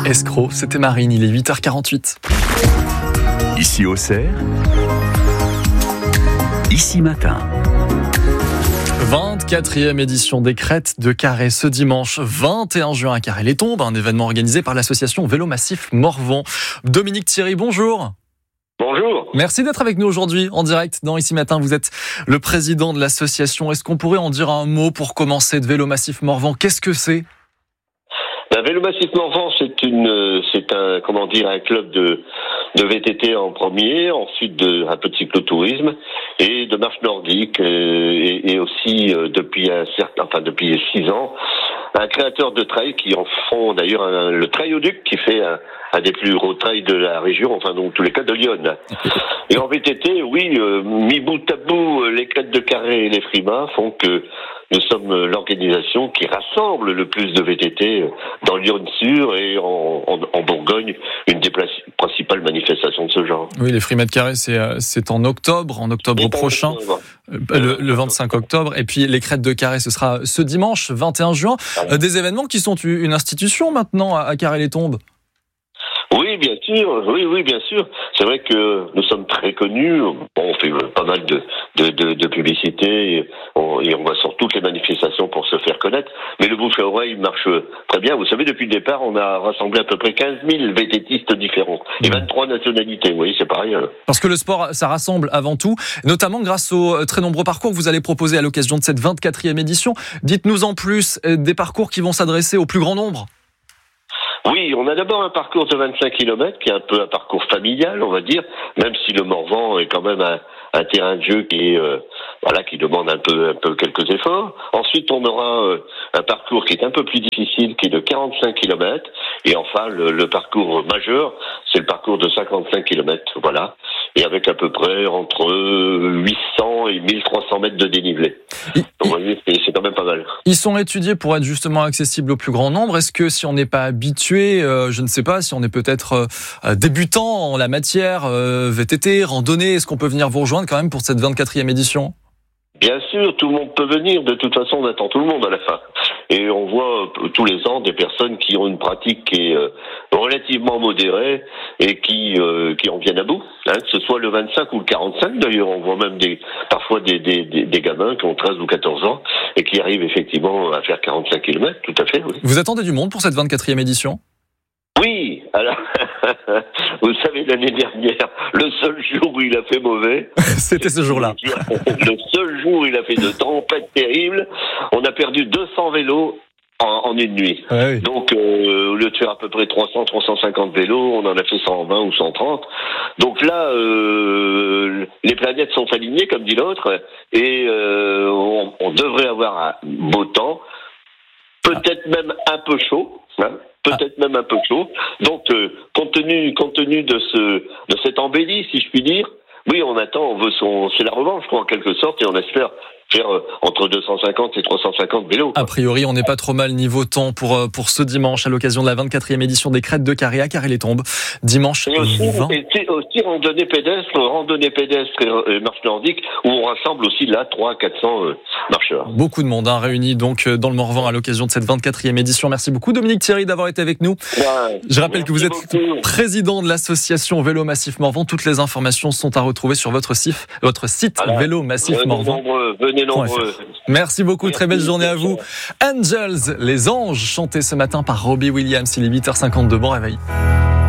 Escroc, c'était Marine, il est 8h48. Ici Auxerre, ici matin. 24e édition des Crêtes de Carhaix ce dimanche 21 juin à Carhaix-les-Tombes, un événement organisé par l'association Vélo Massif Morvan. Dominique Thierry, bonjour. Bonjour. Merci d'être avec nous aujourd'hui en direct dans Ici Matin. Vous êtes le président de l'association. Est-ce qu'on pourrait en dire un mot pour commencer de Vélo Massif Morvan? Qu'est-ce que c'est? Vélo Massif Morvan, c'est un club de VTT en premier, ensuite un peu de cyclotourisme et de marche nordique et aussi depuis 6 ans, un créateur de trail qui en font d'ailleurs le Trail au Duc qui fait un des plus gros trails de la région, enfin dans tous les cas de Lyon. Et en VTT, oui, mis bout à bout, les Crêtes de Carhaix et les Frimas font que nous sommes l'organisation qui rassemble le plus de VTT dans Lyon-Sur et en Bourgogne, une des principales manifestations de ce genre. Oui, les Frimas de Carhaix, c'est en octobre prochain, le 25 octobre. Et puis les Crêtes de Carhaix, ce sera ce dimanche, 21 juin. Des événements qui sont une institution maintenant à Carhaix-les-Tombes. Oui, bien sûr. Oui, bien sûr. C'est vrai que nous sommes très connus. On fait pas mal de publicité et on va sur toutes les manifestations pour se faire connaître. Mais le bouche à oreille marche très bien. Vous savez, depuis le départ, on a rassemblé à peu près 15 000 VTTistes différents et 23 nationalités. Oui, c'est pareil. Parce que le sport, ça rassemble avant tout, notamment grâce aux très nombreux parcours que vous allez proposer à l'occasion de cette 24e édition. Dites-nous en plus des parcours qui vont s'adresser au plus grand nombre. Oui, on a d'abord un parcours de 25 km qui est un peu un parcours familial, on va dire, même si le Morvan est quand même un terrain de jeu qui demande un peu quelques efforts. Ensuite, on aura un parcours qui est un peu plus difficile, qui est de 45 km. Et enfin, le parcours majeur, c'est le parcours de 55 km, voilà. Et avec à peu près entre 800 et 1300 mètres de dénivelé. Donc, vous voyez, c'est quand même pas mal. Ils sont étudiés pour être justement accessibles au plus grand nombre. Est-ce que si on n'est pas habitué, je ne sais pas, si on est peut-être débutant en la matière, VTT, randonnée, est-ce qu'on peut venir vous rejoindre quand même pour cette 24e édition ? Bien sûr, tout le monde peut venir. De toute façon, on attend tout le monde à la fin. Et on voit tous les ans des personnes qui ont une pratique qui est relativement modérée et qui en viennent à bout. Que ce soit le 25 ou le 45, d'ailleurs, on voit même parfois des gamins qui ont 13 ou 14 ans et qui arrivent effectivement à faire 45 km, tout à fait. Oui. Vous attendez du monde pour cette 24e édition ? Oui, alors, vous savez, l'année dernière, le seul jour où il a fait mauvais... C'était ce jour-là. Le seul jour où il a fait de tempêtes terribles, on a perdu 200 vélos en une nuit. Oui. Donc, au lieu de faire à peu près 300-350 vélos, on en a fait 120 ou 130. Donc là, les planètes sont alignées, comme dit l'autre, et on devrait avoir un beau temps, peut-être même un peu chaud, même un peu chaud. Donc, compte tenu de cette embellie, si je puis dire, oui, c'est la revanche, quoi, en quelque sorte, et on espère faire entre 250 et 350 vélos. A priori, on n'est pas trop mal niveau temps pour ce dimanche, à l'occasion de la 24e édition des Crêtes de Carhaix à Carhaix-les-Tombes. Dimanche et aussi, 20. aussi randonnée pédestre et marche nordique, où on rassemble aussi là 300-400 marcheurs. Beaucoup de monde réuni donc dans le Morvan à l'occasion de cette 24e édition. Merci beaucoup Dominique Thierry d'avoir été avec nous. Je rappelle que vous êtes président de l'association Vélo Massif Morvan. Toutes les informations sont à retrouver sur votre site Vélo Massif Morvan. Venez nombreux. Merci beaucoup, très belle journée à vous. Angels, les anges, chantés ce matin par Robbie Williams. Il est 8h52, bon réveil.